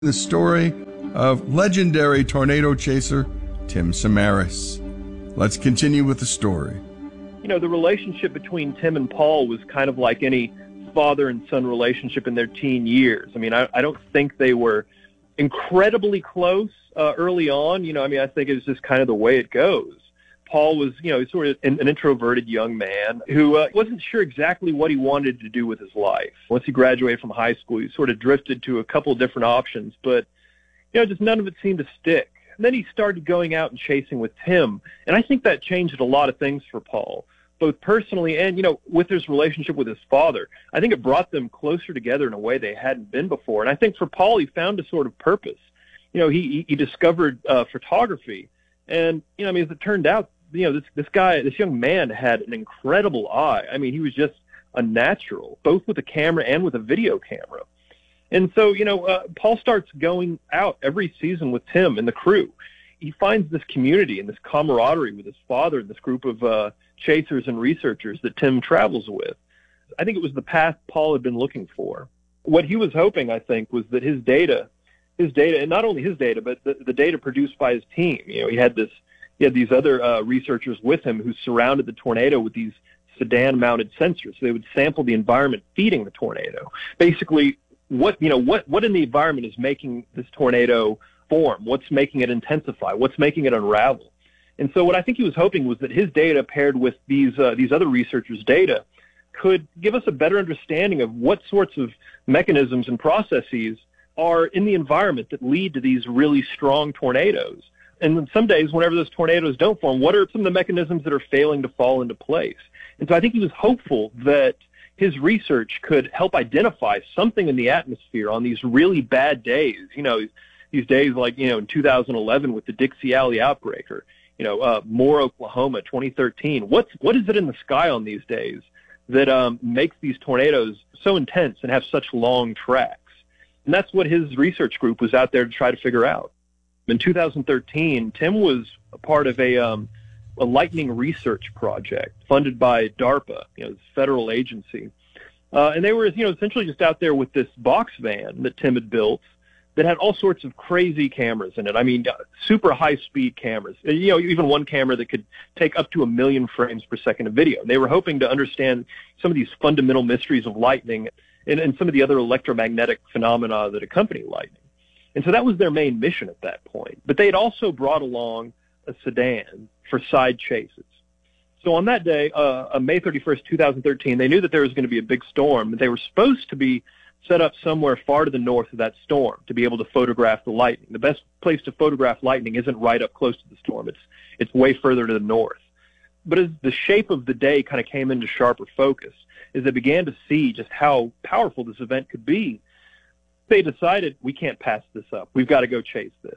The story of legendary tornado chaser Tim Samaras. Let's continue with the story. You know, the relationship between Tim and Paul was kind of like any father and son relationship in their teen years. I mean, I don't think they were incredibly close early on. You know, I mean, I think it was just kind of the way it goes. Paul was, you know, sort of an introverted young man who wasn't sure exactly what he wanted to do with his life. Once he graduated from high school, he sort of drifted to a couple of different options, but, you know, just none of it seemed to stick. And then he started going out and chasing with Tim, and I think that changed a lot of things for Paul, both personally and, you know, with his relationship with his father. I think it brought them closer together in a way they hadn't been before. And I think for Paul, he found a sort of purpose. You know, he discovered photography, and, you know, I mean, as it turned out, you know, this young man had an incredible eye. I mean, he was just a natural, both with a camera and with a video camera. And so, you know, Paul starts going out every season with Tim and the crew. He finds this community and this camaraderie with his father and this group of chasers and researchers that Tim travels with. I think it was the path Paul had been looking for. What he was hoping, I think, was that his data, and not only his data, but the data produced by his team. You know, he had these other researchers with him who surrounded the tornado with these sedan-mounted sensors. So they would sample the environment feeding the tornado. Basically, what in the environment is making this tornado form? What's making it intensify? What's making it unravel? And so what I think he was hoping was that his data paired with these other researchers' data could give us a better understanding of what sorts of mechanisms and processes are in the environment that lead to these really strong tornadoes. And then some days, whenever those tornadoes don't form, what are some of the mechanisms that are failing to fall into place? And so I think he was hopeful that his research could help identify something in the atmosphere on these really bad days. You know, these days like, you know, in 2011 with the Dixie Alley outbreak, or, you know, Moore, Oklahoma, 2013. What is it in the sky on these days that makes these tornadoes so intense and have such long tracks? And that's what his research group was out there to try to figure out. In 2013, Tim was a part of a lightning research project funded by DARPA, you know, this federal agency. And they were, you know, essentially just out there with this box van that Tim had built that had all sorts of crazy cameras in it. I mean, super high-speed cameras. You know, even one camera that could take up to 1 million frames per second of video. And they were hoping to understand some of these fundamental mysteries of lightning and some of the other electromagnetic phenomena that accompany lightning. And so that was their main mission at that point. But they had also brought along a sedan for side chases. So on that day, on May 31st, 2013, they knew that there was going to be a big storm. They were supposed to be set up somewhere far to the north of that storm to be able to photograph the lightning. The best place to photograph lightning isn't right up close to the storm. It's way further to the north. But as the shape of the day kind of came into sharper focus, as they began to see just how powerful this event could be, they decided, we can't pass this up. We've got to go chase this.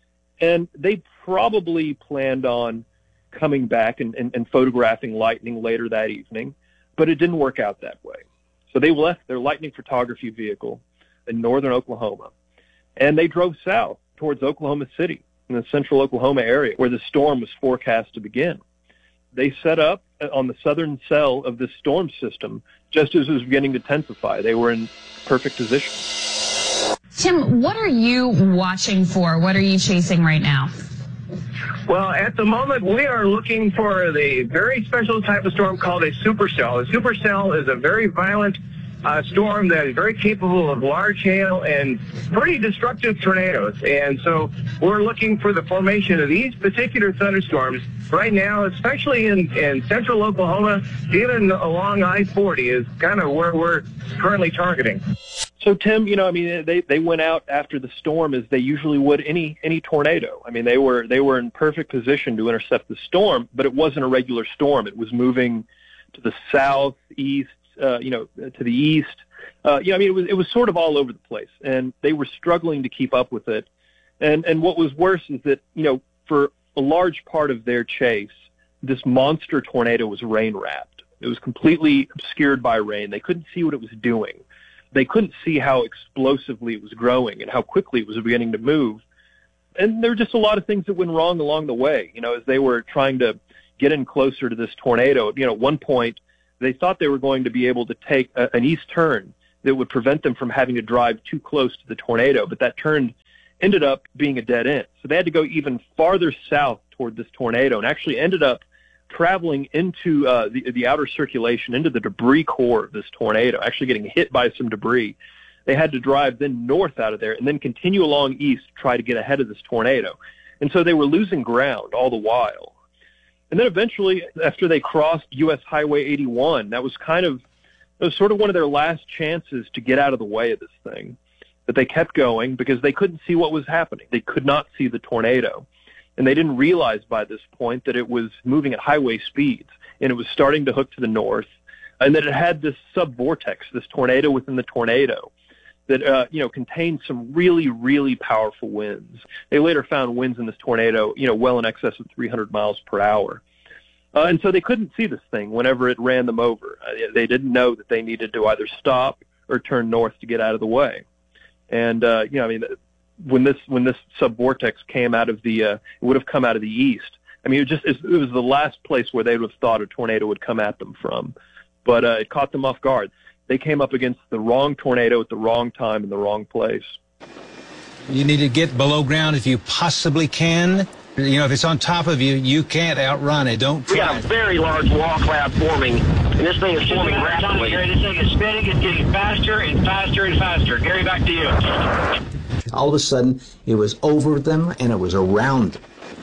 And they probably planned on coming back and photographing lightning later that evening, but it didn't work out that way. So they left their lightning photography vehicle in northern Oklahoma, and they drove south towards Oklahoma City in the central Oklahoma area where the storm was forecast to begin. They set up on the southern cell of this storm system just as it was beginning to intensify. They were in perfect position. Tim, what are you watching for? What are you chasing right now? Well, at the moment, we are looking for the very special type of storm called a supercell. A supercell is a very violent storm that is very capable of large hail and pretty destructive tornadoes. And so we're looking for the formation of these particular thunderstorms right now, especially in central Oklahoma, even along I-40 is kind of where we're currently targeting. So, Tim, you know, I mean, they went out after the storm as they usually would any tornado. I mean, they were in perfect position to intercept the storm, but it wasn't a regular storm. It was moving to the southeast, you know, to the east. You know, I mean, it was sort of all over the place, and they were struggling to keep up with it. And what was worse is that, you know, for a large part of their chase, this monster tornado was rain-wrapped. It was completely obscured by rain. They couldn't see what it was doing. They couldn't see how explosively it was growing and how quickly it was beginning to move. And there were just a lot of things that went wrong along the way, you know, as they were trying to get in closer to this tornado. You know, at one point, they thought they were going to be able to take an east turn that would prevent them from having to drive too close to the tornado, but that ended up being a dead end. So they had to go even farther south toward this tornado and actually ended up traveling into the outer circulation, into the debris core of this tornado, actually getting hit by some debris. They had to drive then north out of there and then continue along east to try to get ahead of this tornado. And so they were losing ground all the while. And then eventually, after they crossed U.S. Highway 81, that was sort of one of their last chances to get out of the way of this thing. But they kept going because they couldn't see what was happening. They could not see the tornado. And they didn't realize by this point that it was moving at highway speeds, and it was starting to hook to the north, and that it had this subvortex, this tornado within the tornado, that contained some really, really powerful winds. They later found winds in this tornado, well in excess of 300 miles per hour. And so they couldn't see this thing whenever it ran them over. They didn't know that they needed to either stop or turn north to get out of the way. And when this subvortex came out of it would have come out of the east. I mean, it was the last place where they would have thought a tornado would come at them from. But it caught them off guard. They came up against the wrong tornado at the wrong time in the wrong place. You need to get below ground if you possibly can. If it's on top of you, you can't outrun it. Don't try. We got a very large wall cloud forming, and this thing is forming rapidly. This thing is spinning. It's getting faster and faster and faster. Gary, back to you. All of a sudden, it was over them, and it was around them.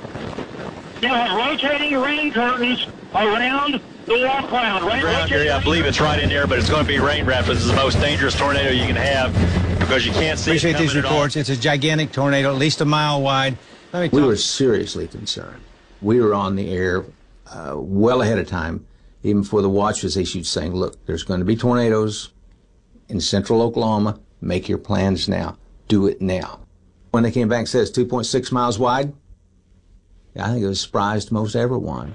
You have rotating rain curtains around the wall cloud. Gary, I believe it's right in there, but it's going to be rain rapids. It's the most dangerous tornado you can have because you can't see. Appreciate these reports. It's a gigantic tornado, at least a mile wide. We were seriously concerned. We were on the air well ahead of time, even before the watch was issued, saying, look, there's going to be tornadoes in central Oklahoma. Make your plans now. Do it now. When they came back and said it's 2.6 miles wide, I think it was surprised most everyone.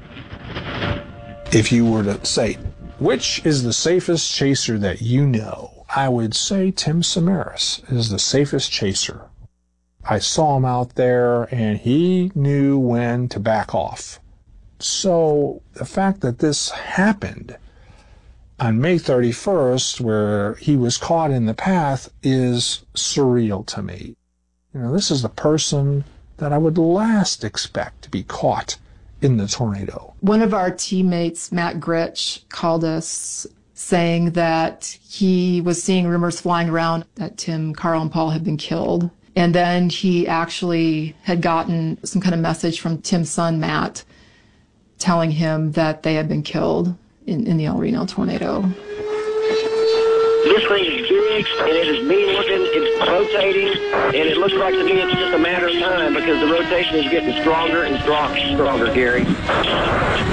If you were to say, which is the safest chaser that you know, I would say Tim Samaras is the safest chaser. I saw him out there, and he knew when to back off. So the fact that this happened on May 31st, where he was caught in the path, is surreal to me. This is the person that I would last expect to be caught in the tornado. One of our teammates, Matt Gritch, called us saying that he was seeing rumors flying around that Tim, Carl, and Paul had been killed. And then he actually had gotten some kind of message from Tim's son, Matt, telling him that they had been killed in the El Reno tornado. This thing is big, and it is mean looking, it's rotating, and it looks like to me it's just a matter of time because the rotation is getting stronger and stronger, Gary.